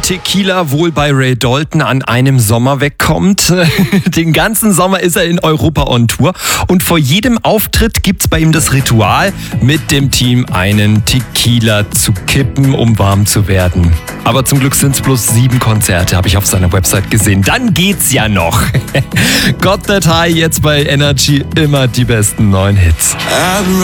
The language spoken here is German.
Tequila wohl bei Ray Dalton an einem Sommer wegkommt. Den ganzen Sommer ist er in Europa on Tour und vor jedem Auftritt gibt's bei ihm das Ritual, mit dem Team einen Tequila zu kippen, um warm zu werden. Aber zum Glück sind's bloß 7 Konzerte, habe ich auf seiner Website gesehen. Dann geht's ja noch. Got That High jetzt bei Energy, immer die besten neuen Hits.